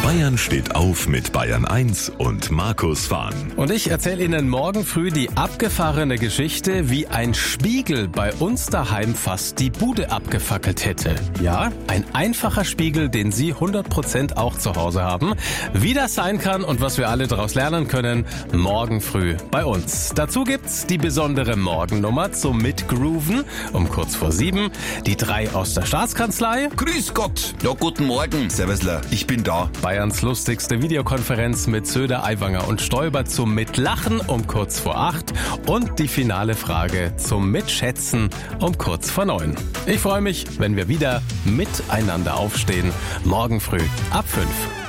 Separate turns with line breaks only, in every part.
Bayern steht auf mit Bayern 1 und Markus Fahn.
Und ich erzähle Ihnen morgen früh die abgefahrene Geschichte, wie ein Spiegel bei uns daheim fast die Bude abgefackelt hätte. Ja, ein einfacher Spiegel, den Sie 100% auch zu Hause haben. Wie das sein kann und was wir alle daraus lernen können, morgen früh bei uns. Dazu gibt's die besondere Morgennummer zum Mitgrooven um kurz vor 7. Die 3 aus der Staatskanzlei.
Grüß Gott. Ja, guten Morgen. Servusler, ich bin da.
Bayerns lustigste Videokonferenz mit Söder, Aiwanger und Stoiber zum Mitlachen um kurz vor 8 und die finale Frage zum Mitschätzen um kurz vor 9. Ich freue mich, wenn wir wieder miteinander aufstehen. Morgen früh ab 5.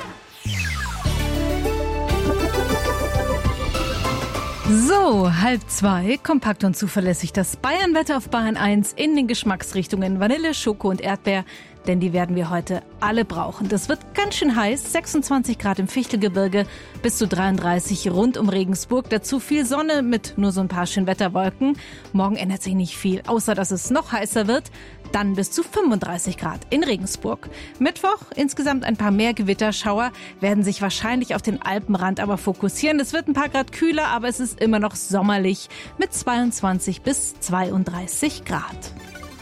So, 1:30, kompakt und zuverlässig das Bayernwetter auf Bayern 1 in den Geschmacksrichtungen Vanille, Schoko und Erdbeer, denn die werden wir heute alle brauchen. Das wird ganz schön heiß, 26 Grad im Fichtelgebirge, bis zu 33 rund um Regensburg. Dazu viel Sonne mit nur so ein paar Schönwetterwolken. Morgen ändert sich nicht viel, außer dass es noch heißer wird. Dann bis zu 35 Grad in Regensburg. Mittwoch insgesamt ein paar mehr Gewitterschauer, werden sich wahrscheinlich auf den Alpenrand aber fokussieren. Es wird ein paar Grad kühler, aber es ist immer noch sommerlich mit 22 bis 32 Grad.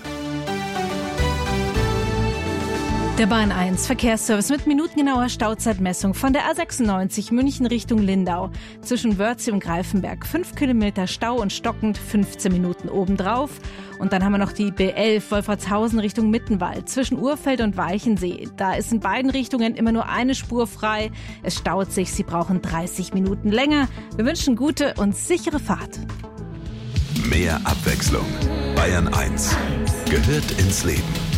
Der Bayern 1 Verkehrsservice mit minutengenauer Stauzeitmessung von der A96 München Richtung Lindau. Zwischen Wörthsee und Greifenberg 5 Kilometer Stau und stockend 15 Minuten obendrauf. Und dann haben wir noch die B11 Wolfratshausen Richtung Mittenwald zwischen Urfeld und Weichensee. Da ist in beiden Richtungen immer nur eine Spur frei. Es staut sich, Sie brauchen 30 Minuten länger. Wir wünschen gute und sichere Fahrt.
Mehr Abwechslung. Bayern 1 gehört ins Leben.